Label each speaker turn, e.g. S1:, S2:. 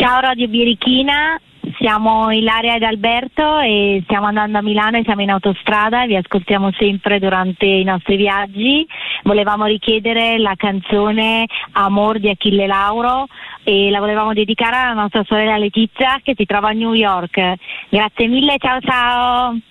S1: Ciao Radio Birichina, siamo Ilaria ed Alberto e stiamo andando a Milano e siamo in autostrada e vi ascoltiamo sempre durante i nostri viaggi. Volevamo richiedere la canzone Amor di Achille Lauro e la volevamo dedicare alla nostra sorella Letizia che si trova a New York. Grazie mille, ciao ciao!